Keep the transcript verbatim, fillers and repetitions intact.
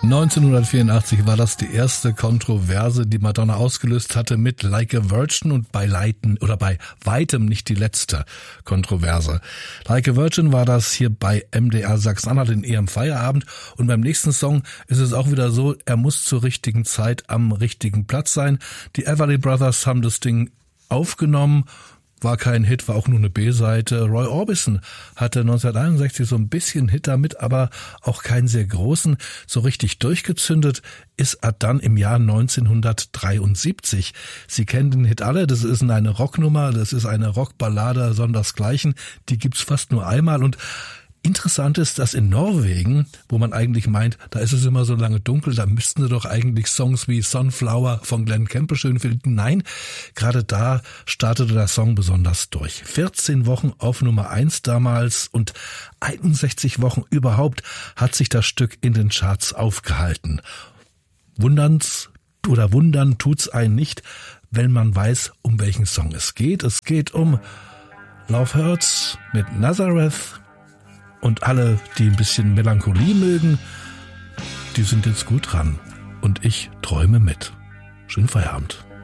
neunzehnhundertvierundachtzig war das die erste Kontroverse, die Madonna ausgelöst hatte mit Like a Virgin und bei Leiten oder bei weitem nicht die letzte Kontroverse. Like a Virgin war das hier bei M D R Sachsen-Anhalt in ihrem Feierabend und beim nächsten Song ist es auch wieder so, er muss zur richtigen Zeit am richtigen Platz sein. Die Everly Brothers haben das Ding aufgenommen. War kein Hit, war auch nur eine B-Seite. Roy Orbison hatte neunzehnhunderteinundsechzig so ein bisschen Hit damit, aber auch keinen sehr großen. So richtig durchgezündet ist er dann im Jahr neunzehnhundertdreiundsiebzig. Sie kennen den Hit alle, das ist eine Rocknummer, das ist eine Rockballade sondersgleichen. Die gibt's fast nur einmal und interessant ist, dass in Norwegen, wo man eigentlich meint, da ist es immer so lange dunkel, da müssten sie doch eigentlich Songs wie Sunflower von Glenn Campbell schön finden. Nein, gerade da startete der Song besonders durch. vierzehn Wochen auf Nummer eins damals und einundsechzig Wochen überhaupt hat sich das Stück in den Charts aufgehalten. Wunderns oder wundern tut's einen nicht, wenn man weiß, um welchen Song es geht. Es geht um Love Hurts mit Nazareth. Und alle, die ein bisschen Melancholie mögen, die sind jetzt gut dran. Und ich träume mit. Schönen Feierabend.